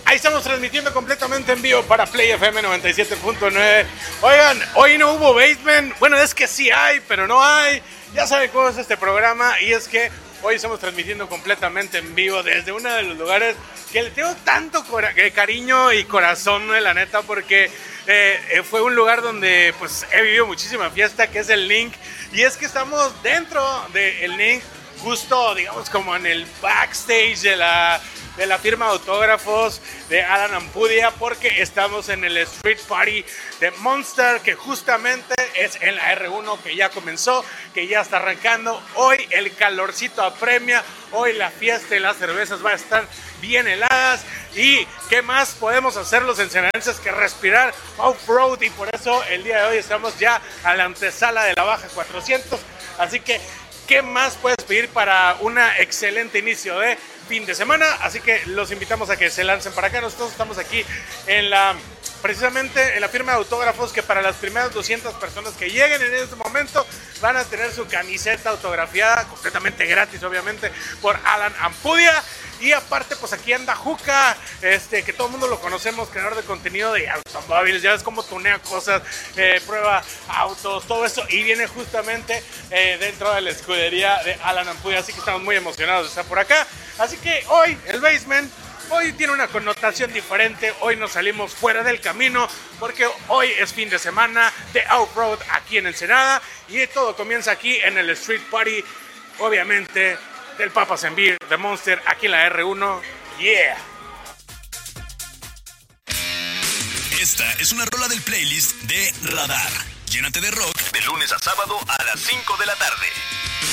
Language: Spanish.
Ahí estamos transmitiendo completamente en vivo para Play FM 97.9. Oigan, hoy no hubo Basement. Bueno, es que sí hay, pero no hay. Ya saben cómo es este programa. Y es que hoy estamos transmitiendo completamente en vivo desde uno de los lugares que le tengo tanto cariño y corazón, la neta, porque fue un lugar donde pues he vivido muchísima fiesta, que es el Link. Y es que estamos dentro del Link, justo, digamos, como en el backstage de la firma de autógrafos de Alan Ampudia, porque estamos en el Street Party de Monster, que justamente es en la R1, que ya comenzó, que ya está arrancando. Hoy el calorcito apremia, hoy la fiesta y las cervezas van a estar bien heladas. Y qué más podemos hacer los ensenadenses que respirar off-road, y por eso el día de hoy estamos ya a la antesala de la Baja 400. Así que ¿qué más puedes pedir para un excelente inicio de fin de semana? Así que los invitamos a que se lancen para acá. Nosotros estamos aquí precisamente en la firma de autógrafos, que para las primeras 200 personas que lleguen en este momento van a tener su camiseta autografiada, completamente gratis, obviamente, por Alan Ampudia. Y aparte, pues aquí anda Juca, que todo el mundo lo conocemos, creador de contenido de automóviles. Ya ves cómo tunea cosas, prueba autos, todo eso. Y viene justamente dentro de la escudería de Alan Ampudia. Así que estamos muy emocionados de estar por acá. Así que hoy, el Basement, hoy tiene una connotación diferente. Hoy nos salimos fuera del camino, porque hoy es fin de semana de off-road aquí en Ensenada. Y todo comienza aquí en el Street Party, obviamente, del Papas and Beer de Monster, aquí en la R1. Yeah. Esta es una rola del playlist de Radar. Llénate de rock de lunes a sábado a las 5 de la tarde.